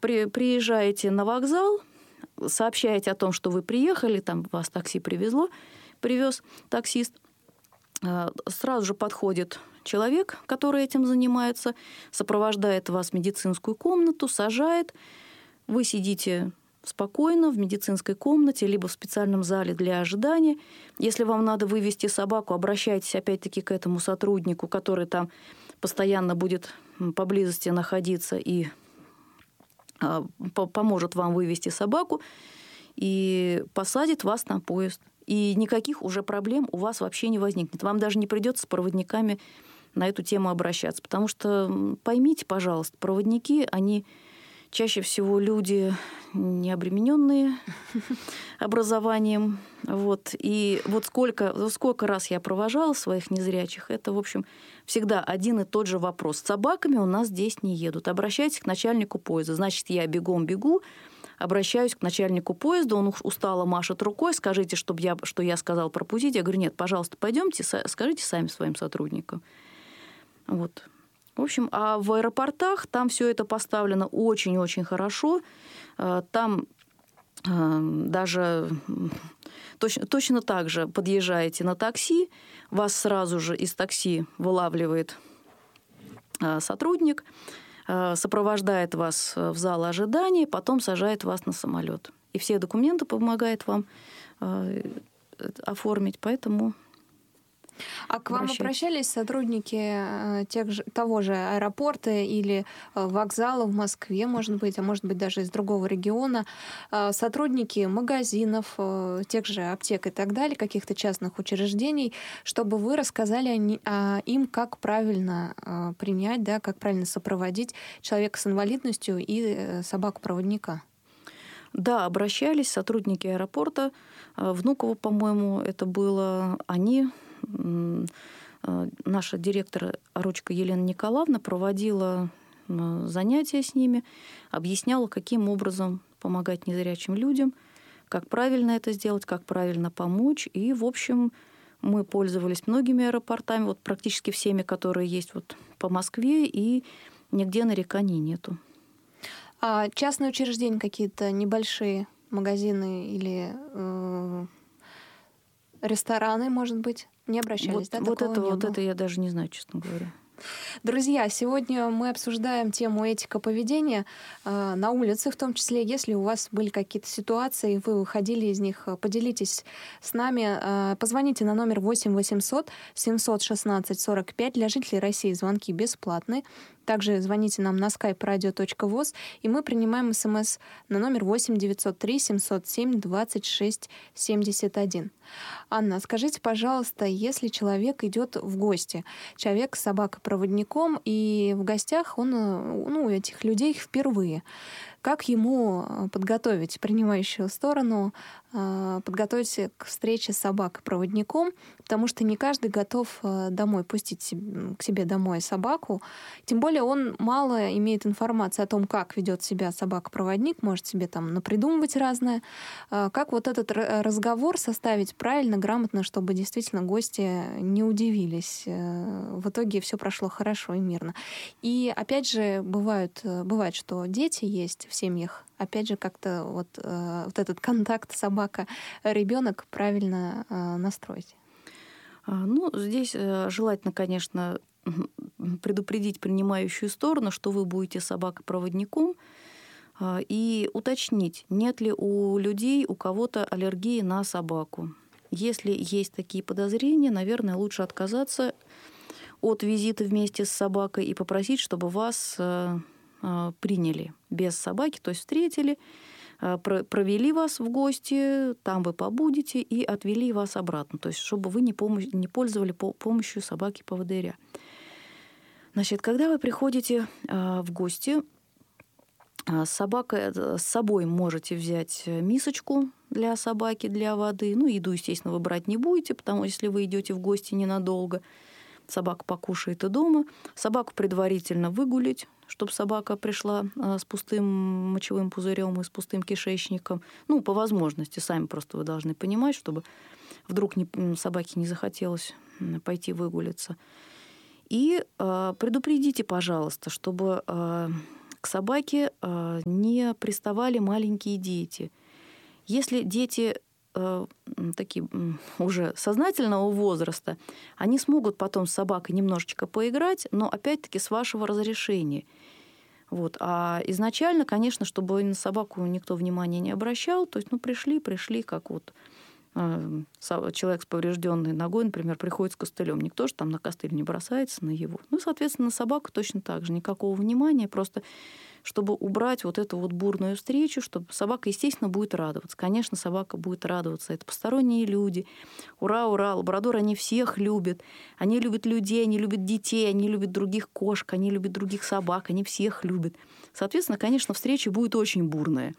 приезжаете на вокзал, сообщаете о том, что вы приехали, там вас такси привез таксист, сразу же подходит человек, который этим занимается, сопровождает вас в медицинскую комнату, сажает, вы сидите спокойно в медицинской комнате, либо в специальном зале для ожидания. Если вам надо вывести собаку, обращайтесь опять-таки к этому сотруднику, который там постоянно будет поблизости находиться и поможет вам вывести собаку и посадит вас на поезд. И никаких уже проблем у вас вообще не возникнет. Вам даже не придется с проводниками на эту тему обращаться. Потому что, поймите, пожалуйста, проводники, они чаще всего люди необремененные образованием. Вот. И вот сколько раз я провожала своих незрячих, это, в общем, всегда один и тот же вопрос. С собаками у нас здесь не едут. Обращайтесь к начальнику поезда. Значит, я бегом бегу, обращаюсь к начальнику поезда, он устало машет рукой, скажите, что я сказал пропустить. Я говорю, нет, пожалуйста, пойдемте, скажите сами своим сотрудникам. Вот. В общем, а в аэропортах там все это поставлено очень-очень хорошо. Там даже точно так же подъезжаете на такси, вас сразу же из такси вылавливает сотрудник, сопровождает вас в зал ожидания, потом сажает вас на самолет. И все документы помогает вам оформить, поэтому... А к вам обращались сотрудники того же аэропорта или вокзала в Москве, может быть, а может быть даже из другого региона, сотрудники магазинов, тех же аптек и так далее, каких-то частных учреждений, чтобы вы рассказали им, как правильно принять, да, как правильно сопроводить человека с инвалидностью и собаку-проводника? Да, обращались сотрудники аэропорта. Внуково, по-моему, это было. Наша директор Орочко Елена Николаевна проводила занятия с ними, объясняла, каким образом помогать незрячим людям, как правильно это сделать, как правильно помочь. И, в общем, мы пользовались многими аэропортами, вот практически всеми, которые есть вот по Москве, и нигде нареканий нету. А частные учреждения какие-то небольшие, магазины или рестораны, может быть, не обращались? Вот это я даже не знаю, честно говоря. Друзья, сегодня мы обсуждаем тему этика поведения на улице, в том числе, если у вас были какие-то ситуации, вы выходили из них, поделитесь с нами. Позвоните на номер 8 800 716 45. Для жителей России звонки бесплатные. Также звоните нам на skype radio.voz, и мы принимаем смс на номер 8 903 707 26 71. Анна, скажите, пожалуйста, если человек идет в гости, человек с собакой-проводником, и в гостях он, у этих людей впервые, как ему подготовить принимающую сторону, подготовить к встрече с собакой-проводником, потому что не каждый готов домой пустить к себе домой собаку. Тем более он мало имеет информации о том, как ведет себя собака-проводник, может себе там напридумывать разное. Как вот этот разговор составить правильно, грамотно, чтобы действительно гости не удивились. В итоге все прошло хорошо и мирно. И опять же, бывает, что дети есть в семьях. Опять же, как-то вот этот контакт собака-ребенок правильно настроить. Здесь желательно, конечно, предупредить принимающую сторону, что вы будете собакой-проводником, и уточнить, нет ли у людей, у кого-то аллергии на собаку. Если есть такие подозрения, наверное, лучше отказаться от визита вместе с собакой и попросить, чтобы вас приняли без собаки, то есть встретили, провели вас в гости, там вы побудете и отвели вас обратно, то есть чтобы вы не пользовали помощью собаки-поводыря. Значит, когда вы приходите в гости, с собой можете взять мисочку для собаки, для воды. Еду, естественно, вы брать не будете, потому что если вы идете в гости ненадолго, собака покушает и дома. Собаку предварительно выгулить, чтобы собака пришла с пустым мочевым пузырем и с пустым кишечником. По возможности, сами просто вы должны понимать, чтобы вдруг собаке не захотелось пойти выгуляться. И предупредите, пожалуйста, чтобы к к собаке не приставали маленькие дети. Если дети такие уже сознательного возраста, они смогут потом с собакой немножечко поиграть, но опять-таки с вашего разрешения. Вот. А изначально, конечно, чтобы на собаку никто внимания не обращал, то есть пришли, как вот человек с поврежденной ногой, например, приходит с костылем. Никто же там на костыль не бросается на его. Соответственно, на собаку точно так же. Никакого внимания, просто чтобы убрать вот эту вот бурную встречу, чтобы собака, естественно, будет радоваться. Конечно, собака будет радоваться. Это посторонние люди. Ура, ура, лабрадоры, они всех любят. Они любят людей, они любят детей, они любят других кошек, они любят других собак, они всех любят. Соответственно, конечно, встреча будет очень бурная.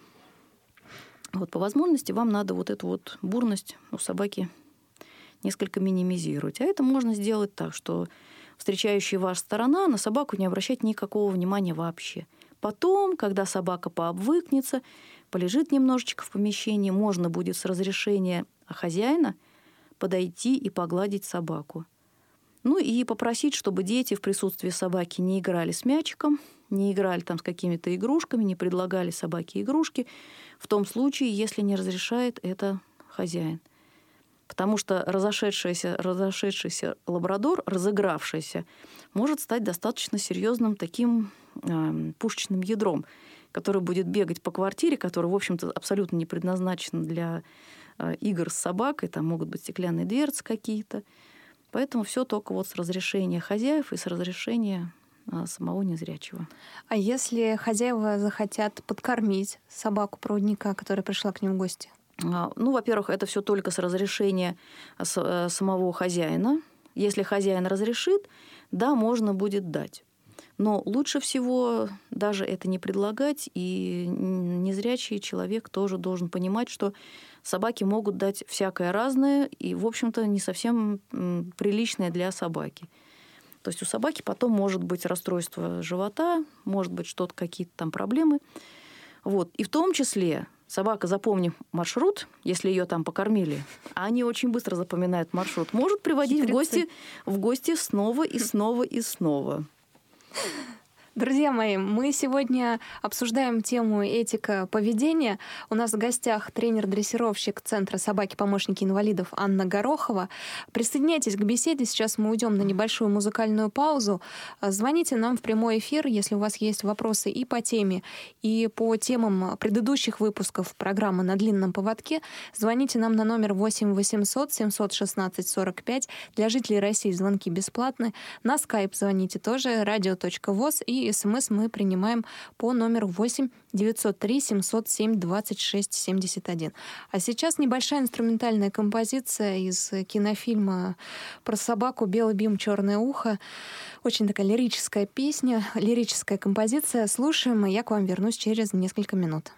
Вот по возможности вам надо вот эту вот бурность у собаки несколько минимизировать. А это можно сделать так, что встречающая ваша сторона на собаку не обращать никакого внимания вообще. Потом, когда собака пообвыкнется, полежит немножечко в помещении, можно будет с разрешения хозяина подойти и погладить собаку. И попросить, чтобы дети в присутствии собаки не играли с мячиком, не играли там с какими-то игрушками, не предлагали собаке игрушки, в том случае, если не разрешает это хозяин. Потому что разошедшийся лабрадор, разыгравшийся, может стать достаточно серьезным таким пушечным ядром, который будет бегать по квартире, который, в общем-то, абсолютно не предназначен для игр с собакой. Там могут быть стеклянные дверцы какие-то. Поэтому все только вот с разрешения хозяев и с разрешения самого незрячего. А если хозяева захотят подкормить собаку-проводника, которая пришла к ним в гости? Во-первых, это все только с разрешения самого хозяина. Если хозяин разрешит, да, можно будет дать. Но лучше всего даже это не предлагать, и незрячий человек тоже должен понимать, что собаки могут дать всякое разное и, в общем-то, не совсем приличное для собаки. То есть у собаки потом может быть расстройство живота, может быть что-то, какие-то там проблемы. Вот. И в том числе собака, запомнив маршрут, если ее там покормили, а они очень быстро запоминают маршрут, может приводить в гости снова и снова и снова. Друзья мои, мы сегодня обсуждаем тему этика поведения. У нас в гостях тренер-дрессировщик Центра «Собаки-помощники инвалидов» Анна Горохова. Присоединяйтесь к беседе. Сейчас мы уйдем на небольшую музыкальную паузу. Звоните нам в прямой эфир, если у вас есть вопросы и по теме, и по темам предыдущих выпусков программы «На длинном поводке». Звоните нам на номер 8 800 716 45. Для жителей России звонки бесплатны. На скайп звоните тоже, radio.voz, и СМС мы принимаем по номеру 8 903 707 26 71. А сейчас небольшая инструментальная композиция из кинофильма про собаку «Белый бим, черное ухо». Очень такая лирическая песня, лирическая композиция. Слушаем, и я к вам вернусь через несколько минут.